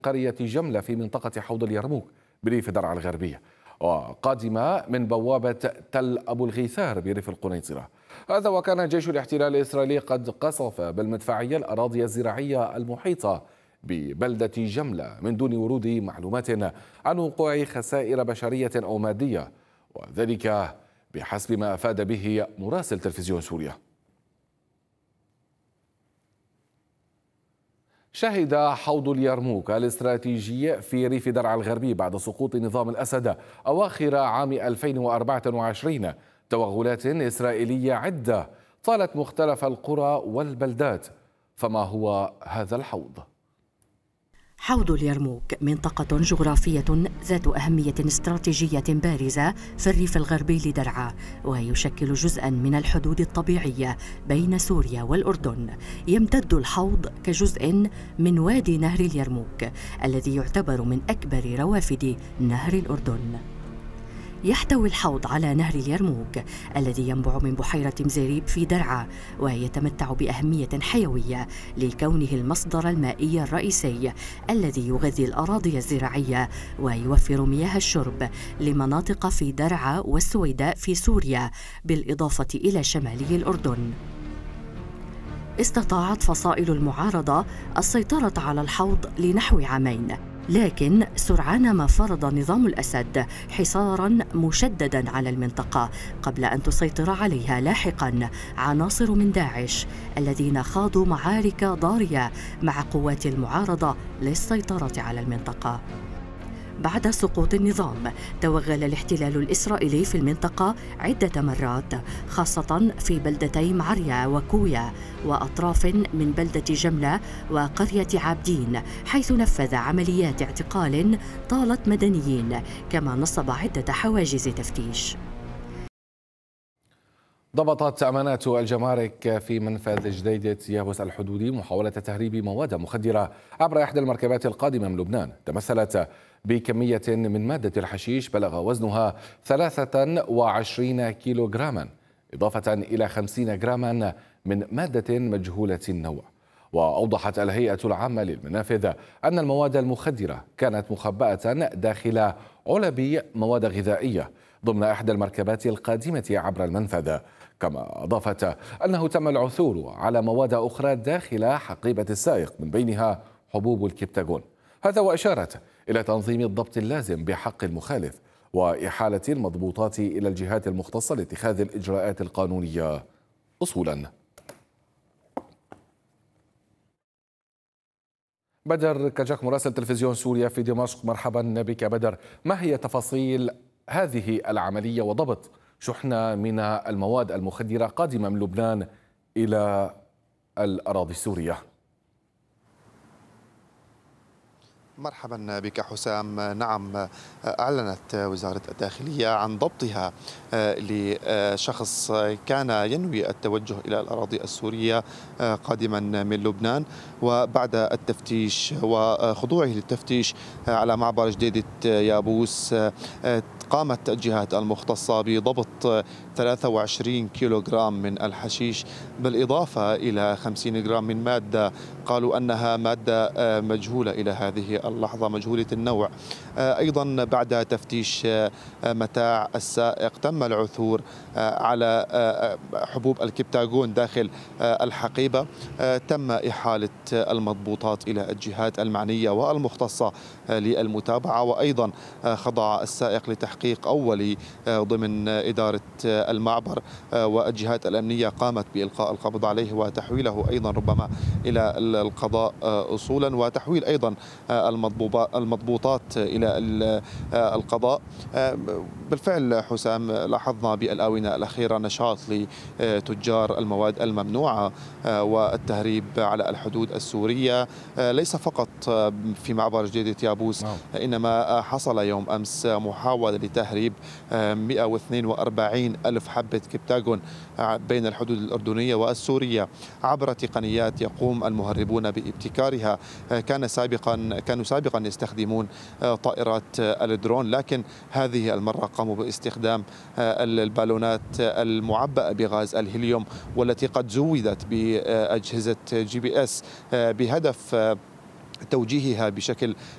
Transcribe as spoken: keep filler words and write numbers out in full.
قرية جملة في منطقة حوض اليرموك بريف درعا الغربية، وقادمة من بوابة تل أبو الغيثار بريف القنيطرة. هذا وكان جيش الاحتلال الإسرائيلي قد قصف بالمدفعية الأراضي الزراعية المحيطة ببلدة جملة من دون ورود معلومات عن وقوع خسائر بشرية أو مادية، وذلك بحسب ما أفاد به مراسل تلفزيون سوريا. شهد حوض اليرموك الاستراتيجي في ريف درعا الغربي بعد سقوط نظام الأسد أواخر عام ألفين وأربعة وعشرين توغلات إسرائيلية عدة طالت مختلف القرى والبلدات. فما هو هذا الحوض؟ حوض اليرموك منطقة جغرافية ذات أهمية استراتيجية بارزة في الريف الغربي لدرعا، ويشكل جزءاً من الحدود الطبيعية بين سوريا والأردن. يمتد الحوض كجزء من وادي نهر اليرموك الذي يعتبر من أكبر روافد نهر الأردن. يحتوي الحوض على نهر اليرموك الذي ينبع من بحيرة مزيريب في درعا، ويتمتع بأهمية حيوية لكونه المصدر المائي الرئيسي الذي يغذي الأراضي الزراعية ويوفر مياه الشرب لمناطق في درعا والسويداء في سوريا، بالإضافة إلى شمالي الأردن. استطاعت فصائل المعارضة السيطرة على الحوض لنحو عامين، لكن سرعان ما فرض نظام الأسد حصاراً مشدداً على المنطقة قبل أن تسيطر عليها لاحقاً عناصر من داعش الذين خاضوا معارك ضارية مع قوات المعارضة للسيطرة على المنطقة. بعد سقوط النظام توغل الاحتلال الإسرائيلي في المنطقة عدة مرات، خاصة في بلدتي معريا وكويا وأطراف من بلدة جملة وقرية عابدين، حيث نفذ عمليات اعتقال طالت مدنيين، كما نصب عدة حواجز تفتيش. ضبطت أمانات الجمارك في منفذ جديدة يابوس الحدودي محاولة تهريب مواد مخدرة عبر إحدى المركبات القادمة من لبنان، تمثلت بكمية من مادة الحشيش بلغ وزنها ثلاثة وعشرين كيلوغراما، إضافة إلى خمسين جراما من مادة مجهولة النوع. وأوضحت الهيئة العامة للمنافذ أن المواد المخدرة كانت مخبأة داخل علب مواد غذائية ضمن إحدى المركبات القادمة عبر المنفذ، كما أضافت أنه تم العثور على مواد أخرى داخل حقيبة السائق من بينها حبوب الكبتاغون. هذا وأشارت إلى تنظيم الضبط اللازم بحق المخالف وإحالة المضبوطات إلى الجهات المختصة لاتخاذ الإجراءات القانونية أصولا. بدر كجاك مراسل تلفزيون سوريا في دمشق، مرحبا بك بدر. ما هي تفاصيل هذه العملية وضبط شحنة من المواد المخدرة قادمة من لبنان إلى الأراضي السورية؟ مرحبا بك حسام. نعم، أعلنت وزارة الداخلية عن ضبطها لشخص كان ينوي التوجه إلى الأراضي السورية قادما من لبنان، وبعد التفتيش وخضوعه للتفتيش على معبر جديدة يابوس قامت الجهات المختصة بضبط ثلاثة وعشرين كيلوغرام من الحشيش، بالإضافة إلى خمسين جرام من مادة قالوا أنها مادة مجهولة إلى هذه اللحظة، مجهولة النوع. أيضا بعد تفتيش متاع السائق تم العثور على حبوب الكبتاغون داخل الحقيبة. تم إحالة المضبوطات إلى الجهات المعنية والمختصة للمتابعة، وأيضا خضع السائق لتحقيق أولي ضمن إدارة المعبر، والجهات الأمنية قامت بإلقاء القبض عليه وتحويله أيضا ربما إلى القضاء أصولا، وتحويل أيضا المضبوطات إلى القضاء. بالفعل حسام، لاحظنا بالآونة الأخيرة نشاط لتجار المواد الممنوعة والتهريب على الحدود السورية، ليس فقط في معبر جديدة يابوس، إنما حصل يوم أمس محاولة لتهريب مئة واثنين وأربعين ألف حبة كبتاغون بين الحدود الأردنية والسورية عبر تقنيات يقوم المهربون بابتكارها. كان سابقا كانوا سابقا يستخدمون طائرات الدرون، لكن هذه المرة قاموا باستخدام البالونات المعبأة بغاز الهيليوم والتي قد زودت بأجهزة جي بي اس بهدف توجيهها بشكل